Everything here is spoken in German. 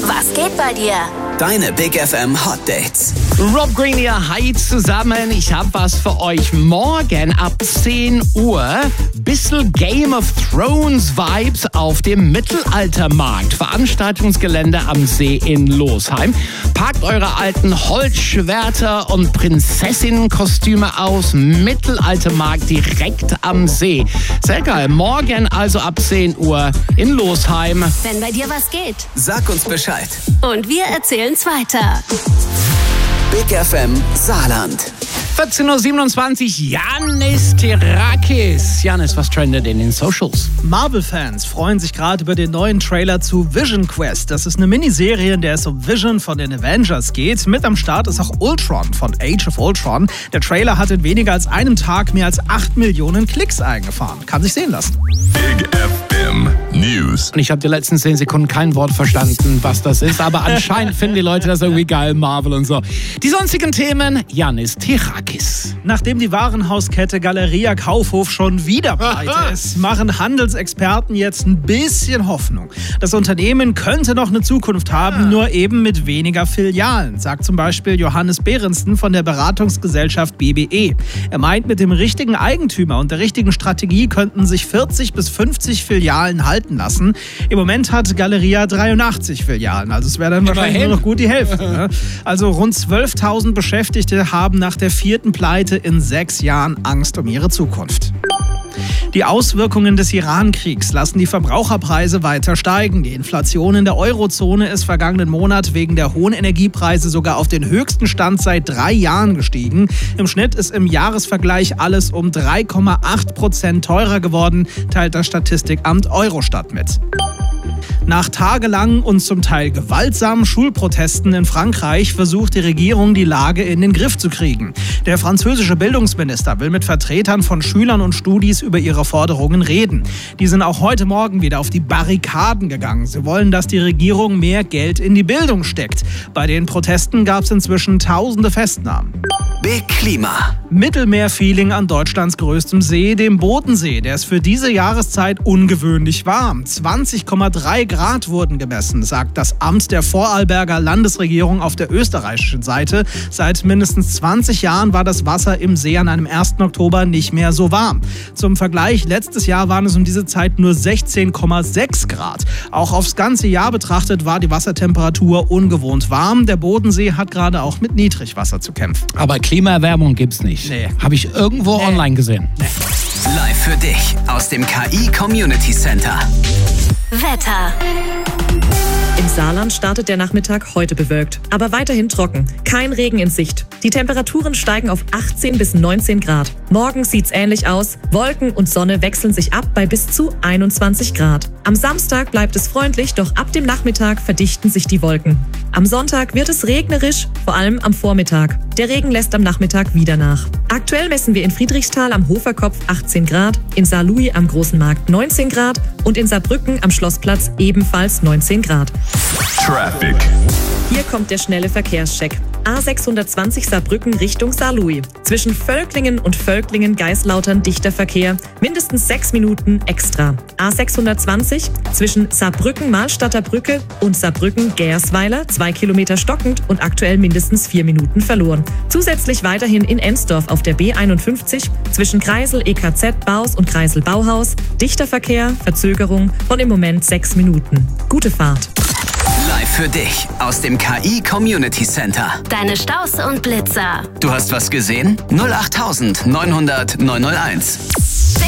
Was geht bei dir? Deine Big FM Hot Dates. Rob Green hier, hi zusammen. Ich habe was für euch. Morgen ab 10 Uhr bisschen Game of Thrones Vibes auf dem Mittelaltermarkt. Veranstaltungsgelände am See in Losheim. Packt eure alten Holzschwerter und Prinzessinnenkostüme aus. Mittelaltermarkt direkt am See. Sehr geil. Morgen also ab 10 Uhr in Losheim. Wenn bei dir was geht. Sag uns Bescheid. Und wir erzählen's weiter. Big FM Saarland. 14.27 Uhr, Yannis Terakis. Yannis, was trendet in den Socials? Marvel-Fans freuen sich gerade über den neuen Trailer zu Vision Quest. Das ist eine Miniserie, in der es um Vision von den Avengers geht. Mit am Start ist auch Ultron von Age of Ultron. Der Trailer hat in weniger als einem Tag mehr als 8 Millionen Klicks eingefahren. Kann sich sehen lassen. Big FM News. Und ich habe die letzten 10 Sekunden kein Wort verstanden, was das ist. Aber anscheinend finden die Leute das irgendwie geil, Marvel und so. Die sonstigen Themen, Yannis Terakis. Nachdem die Warenhauskette Galeria Kaufhof schon wieder pleite ist, machen Handelsexperten jetzt ein bisschen Hoffnung. Das Unternehmen könnte noch eine Zukunft haben, nur eben mit weniger Filialen, sagt zum Beispiel Johannes Behrensen von der Beratungsgesellschaft BBE. Er meint, mit dem richtigen Eigentümer und der richtigen Strategie könnten sich 40 bis 50 Filialen halten lassen. Im Moment hat Galeria 83 Filialen, also es wäre dann wahrscheinlich nur noch gut die Hälfte. Ne? Also rund 12.000 Beschäftigte haben nach der 4. Pleite in 6 Jahren Angst um ihre Zukunft. Die Auswirkungen des Iran-Kriegs lassen die Verbraucherpreise weiter steigen. Die Inflation in der Eurozone ist vergangenen Monat wegen der hohen Energiepreise sogar auf den höchsten Stand seit 3 Jahren gestiegen. Im Schnitt ist im Jahresvergleich alles um 3,8% teurer geworden, teilt das Statistikamt Eurostat mit. Nach tagelangen und zum Teil gewaltsamen Schulprotesten in Frankreich versucht die Regierung, die Lage in den Griff zu kriegen. Der französische Bildungsminister will mit Vertretern von Schülern und Studis über ihre Forderungen reden. Die sind auch heute Morgen wieder auf die Barrikaden gegangen. Sie wollen, dass die Regierung mehr Geld in die Bildung steckt. Bei den Protesten gab es inzwischen tausende Festnahmen. Big Klima. Mittelmeerfeeling an Deutschlands größtem See, dem Bodensee. Der ist für diese Jahreszeit ungewöhnlich warm. 20,3 Grad wurden gemessen, sagt das Amt der Vorarlberger Landesregierung auf der österreichischen Seite. Seit mindestens 20 Jahren war das Wasser im See an einem 1. Oktober nicht mehr so warm. Zum Vergleich, letztes Jahr waren es um diese Zeit nur 16,6 Grad. Auch aufs ganze Jahr betrachtet war die Wassertemperatur ungewohnt warm. Der Bodensee hat gerade auch mit Niedrigwasser zu kämpfen. Aber Klimaerwärmung gibt's nicht. Nee. Habe ich irgendwo online gesehen. Nee. Live für dich aus dem KI Community Center. Wetter. Im Saarland startet der Nachmittag heute bewölkt, aber weiterhin trocken. Kein Regen in Sicht. Die Temperaturen steigen auf 18 bis 19 Grad. Morgen sieht's ähnlich aus. Wolken und Sonne wechseln sich ab bei bis zu 21 Grad. Am Samstag bleibt es freundlich, doch ab dem Nachmittag verdichten sich die Wolken. Am Sonntag wird es regnerisch, vor allem am Vormittag. Der Regen lässt am Nachmittag wieder nach. Aktuell messen wir in Friedrichsthal am Hoferkopf 18 Grad, in Saarlouis am Großen Markt 19 Grad und in Saarbrücken am Schlossplatz ebenfalls 19 Grad. Traffic. Hier kommt der schnelle Verkehrscheck. A620 Saarbrücken Richtung Saarlouis. Zwischen Völklingen und Völklingen-Geislautern dichter Verkehr. Mindestens 6 Minuten extra. A620 zwischen Saarbrücken-Mahlstadter Brücke und Saarbrücken-Gersweiler 2 Kilometer stockend und aktuell mindestens 4 Minuten verloren. Zusätzlich weiterhin in Ensdorf auf der B51 zwischen Kreisel EKZ Baus und Kreisel Bauhaus. Dichter Verkehr, Verzögerung von im Moment 6 Minuten. Gute Fahrt. Live für dich aus dem KI Community Center. Deine Staus und Blitzer. Du hast was gesehen? 08900 901.